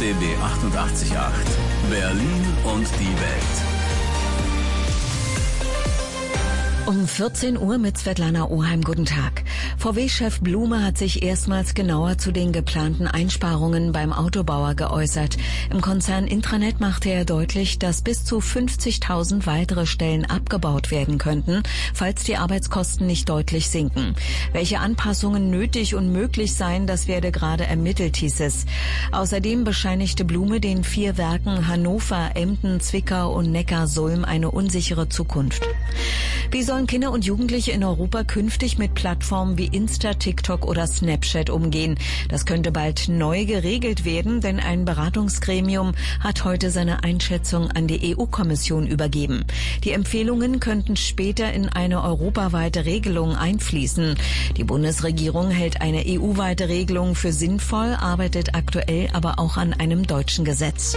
RBB 88.8 Berlin und die Welt. Um 14 Uhr mit Svetlana Oheim. Guten Tag. VW-Chef Blume hat sich erstmals genauer zu den geplanten Einsparungen beim Autobauer geäußert. Im Konzern Intranet machte er deutlich, dass bis zu 50.000 weitere Stellen abgebaut werden könnten, falls die Arbeitskosten nicht deutlich sinken. Welche Anpassungen nötig und möglich seien, das werde gerade ermittelt, hieß es. Außerdem bescheinigte Blume den 4 Werken Hannover, Emden, Zwickau und Neckarsulm eine unsichere Zukunft. Wie sollen Kinder und Jugendliche in Europa künftig mit Plattformen wie Insta, TikTok oder Snapchat umgehen? Das könnte bald neu geregelt werden, denn ein Beratungsgremium hat heute seine Einschätzung an die EU-Kommission übergeben. Die Empfehlungen könnten später in eine europaweite Regelung einfließen. Die Bundesregierung hält eine EU-weite Regelung für sinnvoll, arbeitet aktuell aber auch an einem deutschen Gesetz.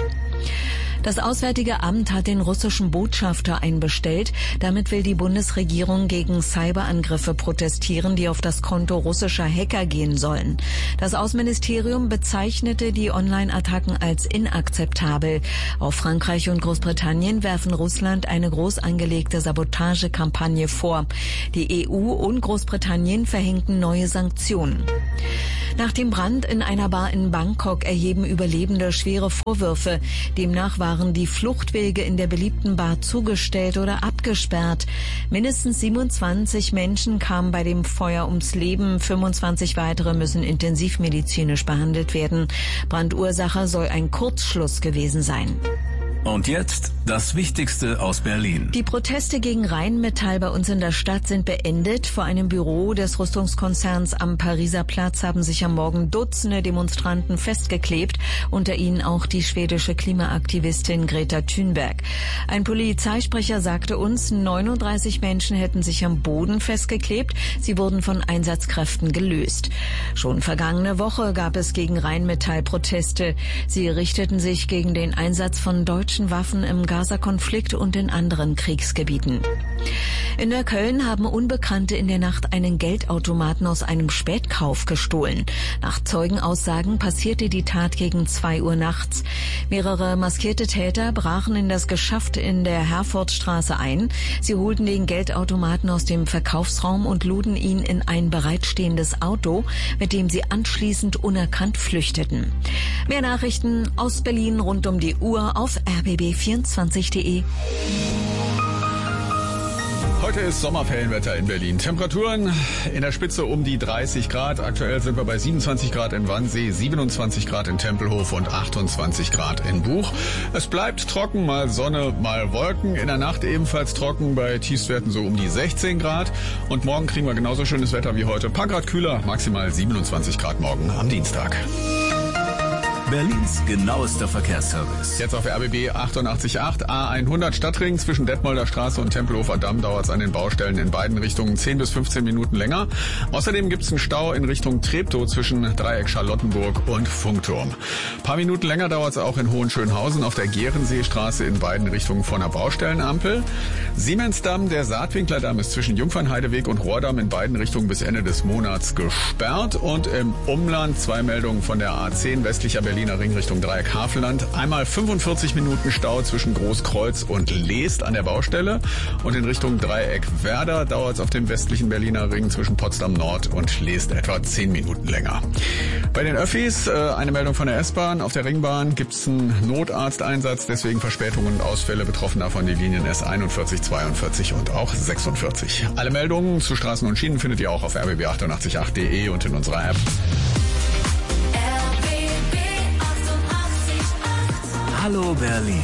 Das Auswärtige Amt hat den russischen Botschafter einbestellt. Damit will die Bundesregierung gegen Cyberangriffe protestieren, die auf das Konto russischer Hacker gehen sollen. Das Außenministerium bezeichnete die Online-Attacken als inakzeptabel. Auch Frankreich und Großbritannien werfen Russland eine groß angelegte Sabotagekampagne vor. Die EU und Großbritannien verhängten neue Sanktionen. Nach dem Brand in einer Bar in Bangkok erheben Überlebende schwere Vorwürfe. Demnach waren die Fluchtwege in der beliebten Bar zugestellt oder abgesperrt. Mindestens 27 Menschen kamen bei dem Feuer ums Leben. 25 weitere müssen intensivmedizinisch behandelt werden. Brandursache soll ein Kurzschluss gewesen sein. Und jetzt das Wichtigste aus Berlin. Die Proteste gegen Rheinmetall bei uns in der Stadt sind beendet. Vor einem Büro des Rüstungskonzerns am Pariser Platz haben sich am Morgen Dutzende Demonstranten festgeklebt, unter ihnen auch die schwedische Klimaaktivistin Greta Thunberg. Ein Polizeisprecher sagte uns, 39 Menschen hätten sich am Boden festgeklebt. Sie wurden von Einsatzkräften gelöst. Schon vergangene Woche gab es gegen Rheinmetall Proteste. Sie richteten sich gegen den Einsatz von deutschen Waffen im Gaza-Konflikt und in anderen Kriegsgebieten. In Neukölln haben Unbekannte in der Nacht einen Geldautomaten aus einem Spätkauf gestohlen. Nach Zeugenaussagen passierte die Tat gegen 2 Uhr nachts. Mehrere maskierte Täter brachen in das Geschäft in der Herfordstraße ein. Sie holten den Geldautomaten aus dem Verkaufsraum und luden ihn in ein bereitstehendes Auto, mit dem sie anschließend unerkannt flüchteten. Mehr Nachrichten aus Berlin rund um die Uhr auf rbb24.de. Heute ist Sommerferienwetter in Berlin. Temperaturen in der Spitze um die 30 Grad. Aktuell sind wir bei 27 Grad in Wannsee, 27 Grad in Tempelhof und 28 Grad in Buch. Es bleibt trocken, mal Sonne, mal Wolken. In der Nacht ebenfalls trocken, bei Tiefstwerten so um die 16 Grad. Und morgen kriegen wir genauso schönes Wetter wie heute. Ein paar Grad kühler, maximal 27 Grad morgen am Dienstag. Berlins genauester Verkehrsservice. Jetzt auf RBB 88.8 A100 Stadtring zwischen Detmolder Straße und Tempelhofer Damm dauert es an den Baustellen in beiden Richtungen 10 bis 15 Minuten länger. Außerdem gibt es einen Stau in Richtung Treptow zwischen Dreieck Charlottenburg und Funkturm. Ein paar Minuten länger dauert es auch in Hohenschönhausen auf der Gehrenseestraße in beiden Richtungen vor einer Baustellenampel. Siemensdamm, der Saatwinklerdamm ist zwischen Jungfernheideweg und Rohrdamm in beiden Richtungen bis Ende des Monats gesperrt. Und im Umland 2 Meldungen von der A10 westlicher Berliner Ring Richtung Dreieck Havelland. Einmal 45 Minuten Stau zwischen Großkreuz und Leest an der Baustelle. Und in Richtung Dreieck Werder dauert es auf dem westlichen Berliner Ring zwischen Potsdam Nord und Leest etwa 10 Minuten länger. Bei den Öffis eine Meldung von der S-Bahn. Auf der Ringbahn gibt es einen Notarzteinsatz, deswegen Verspätungen und Ausfälle betroffen davon die Linien S41, 42 und auch 46. Alle Meldungen zu Straßen und Schienen findet ihr auch auf rbb888.de und in unserer App. Hallo Berlin.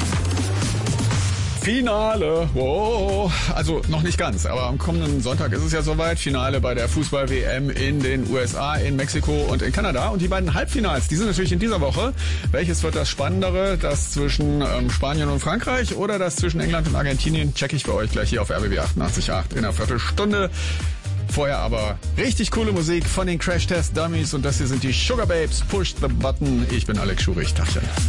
Finale. Wow. Also noch nicht ganz, aber am kommenden Sonntag ist es ja soweit. Finale bei der Fußball-WM in den USA, in Mexiko und in Kanada. Und die beiden Halbfinals, die sind natürlich in dieser Woche. Welches wird das Spannendere? Das zwischen Spanien und Frankreich oder das zwischen England und Argentinien? Check ich für euch gleich hier auf RBB 88.8 in einer Viertelstunde. Vorher aber richtig coole Musik von den Crash Test Dummies und das hier sind die Sugar Babes. Push the Button. Ich bin Alex Schurich. Tachchen.